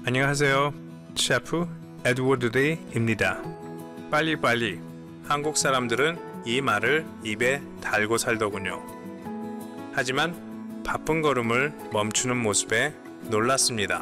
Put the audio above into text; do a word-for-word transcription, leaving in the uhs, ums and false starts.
안녕하세요. 셰프 에드워드 데이입니다. 빨리빨리. 한국 사람들은 이 말을 입에 달고 살더군요. 하지만 바쁜 걸음을 멈추는 모습에 놀랐습니다.